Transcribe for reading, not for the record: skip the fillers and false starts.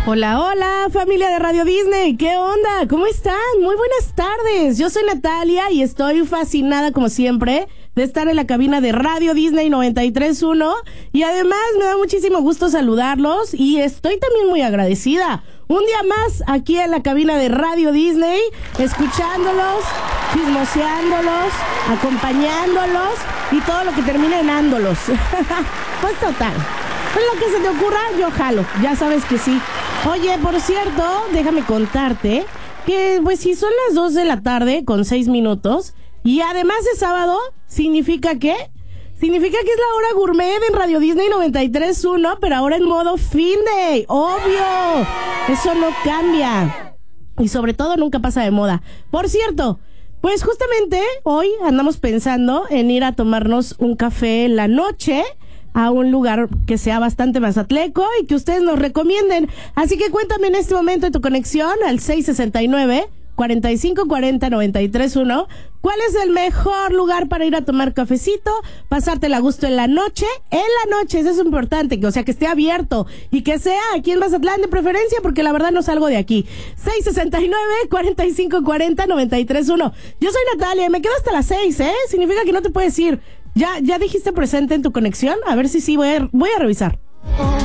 Hola, hola, familia de Radio Disney, ¿qué onda? ¿Cómo están? Muy buenas tardes, yo soy Natalia y estoy fascinada como siempre de estar en la cabina de Radio Disney 93.1 y además me da muchísimo gusto saludarlos y estoy también muy agradecida. Un día más aquí en la cabina de Radio Disney, escuchándolos, chismoseándolos, acompañándolos y todo lo que termine en ándolos. Pues total, pues lo que se te ocurra, yo jalo, ya sabes que sí. Oye, por cierto, déjame contarte que pues si son las 2 de la tarde con 6 minutos y además es sábado, ¿significa qué? Significa que es la hora gourmet en Radio Disney 93.1, pero ahora en modo fin day, obvio. Eso no cambia. Y sobre todo nunca pasa de moda. Por cierto, pues justamente hoy andamos pensando en ir a tomarnos un café en la noche a un lugar que sea bastante mazatleco y que ustedes nos recomienden. Así que cuéntame en este momento de tu conexión al 669-4540-931. ¿Cuál es el mejor lugar para ir a tomar cafecito, pasártela a gusto en la noche? En la noche, eso es importante, que, o sea, que esté abierto y que sea aquí en Mazatlán de preferencia, porque la verdad no salgo de aquí. 669-4540-931. Yo soy Natalia y me quedo hasta las 6, ¿eh? Significa que no te puedes ir. ¿Ya dijiste presente en tu conexión? A ver si sí, voy a revisar.